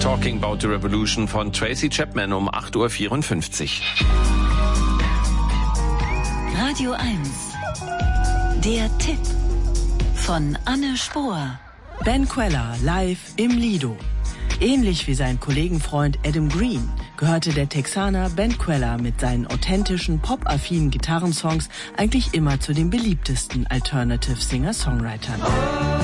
Talking About the Revolution von Tracy Chapman um 8:54 Uhr. Radio 1. Der Tipp von Anne Spohr. Ben Queller live im Lido. Ähnlich wie sein Kollegenfreund Adam Green gehörte der Texaner Ben Queller mit seinen authentischen, pop-affinen Gitarrensongs eigentlich immer zu den beliebtesten Alternative Singer-Songwritern.